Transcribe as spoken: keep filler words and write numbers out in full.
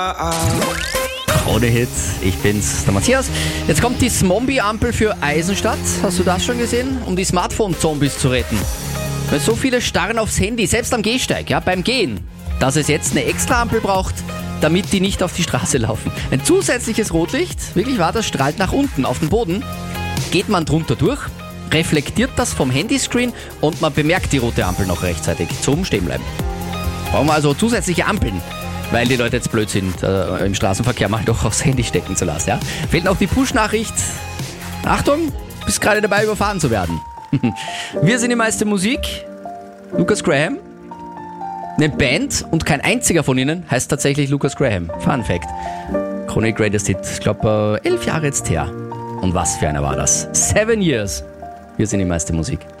Ohne Hit, ich bin's, der Matthias. Jetzt kommt die Zombie-Ampel für Eisenstadt. Hast du das schon gesehen? Um die Smartphone-Zombies zu retten. Weil so viele starren aufs Handy, selbst am Gehsteig, ja, beim Gehen, dass es jetzt eine extra Ampel braucht, damit die nicht auf die Straße laufen. Ein zusätzliches Rotlicht, wirklich wahr, das strahlt nach unten auf den Boden. Geht man drunter durch, reflektiert das vom Handyscreen und man bemerkt die rote Ampel noch rechtzeitig zum Stehenbleiben. Brauchen wir also zusätzliche Ampeln, weil die Leute jetzt blöd sind, äh, im Straßenverkehr mal doch aufs Handy stecken zu lassen. Ja? Fehlt noch die Push-Nachricht. Achtung, bist gerade dabei, überfahren zu werden. Wir sind die meiste Musik. Lucas Graham. Eine Band und kein einziger von ihnen heißt tatsächlich Lucas Graham. Fun Fact. Chronic Greatest Hit, ich glaube, äh, elf Jahre jetzt her. Und was für einer war das? Seven Years. Wir sind die meiste Musik.